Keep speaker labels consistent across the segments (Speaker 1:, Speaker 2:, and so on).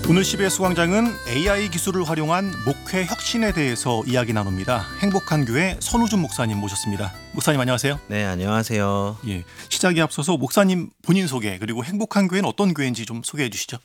Speaker 1: 오늘 CBS 수광장은 AI 기술을 활용한 목회 혁신에 대해서 이야기 나눕니다. 행복한 교회 선우준 목사님 모셨습니다. 목사님 안녕하세요.
Speaker 2: 네, 안녕하세요.
Speaker 1: 예, 시작에 앞서서 목사님 본인 소개 그리고 행복한 교회는 어떤 교회인지 좀 소개해 주시죠.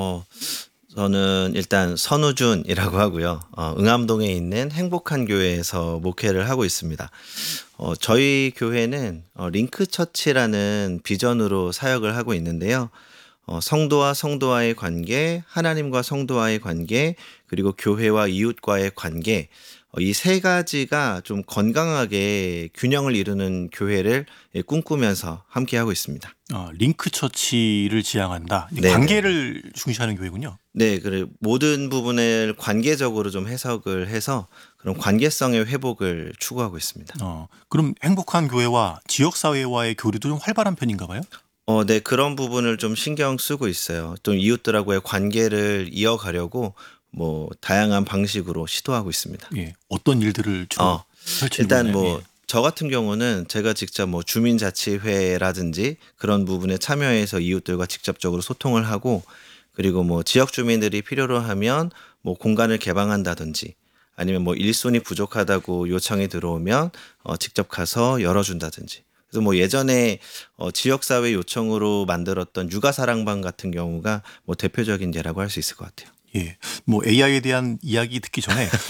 Speaker 2: 저는 일단 선우준이라고 하고요. 응암동에 있는 행복한 교회에서 목회를 하고 있습니다. 저희 교회는 링크처치라는 비전으로 사역을 하고 있는데요. 성도와 성도와의 관계, 하나님과 성도와의 관계, 그리고 교회와 이웃과의 관계, 이 세 가지가 좀 건강하게 균형을 이루는 교회를 꿈꾸면서 함께하고 있습니다.
Speaker 1: 링크 처치를 지향한다.
Speaker 2: 네네.
Speaker 1: 관계를 중시하는 교회군요.
Speaker 2: 네, 그리고 모든 부분을 관계적으로 좀 해석을 해서 그런 관계성의 회복을 추구하고 있습니다.
Speaker 1: 그럼 행복한 교회와 지역사회와의 교류도 좀 활발한 편인가 봐요?
Speaker 2: 네, 그런 부분을 좀 신경 쓰고 있어요. 또 이웃들하고의 관계를 이어가려고 다양한 방식으로 시도하고 있습니다.
Speaker 1: 예, 어떤 일들을 주로 펼치는
Speaker 2: 일단
Speaker 1: 거예요?
Speaker 2: 저 같은 경우는 제가 직접 주민자치회라든지 그런 부분에 참여해서 이웃들과 직접적으로 소통을 하고, 그리고 지역 주민들이 필요로 하면 공간을 개방한다든지 아니면 일손이 부족하다고 요청이 들어오면 직접 가서 열어준다든지. 그래서 예전에 지역사회 요청으로 만들었던 육아사랑방 같은 경우가 대표적인 예라고 할 수 있을 것 같아요.
Speaker 1: 예, AI에 대한 이야기 듣기 전에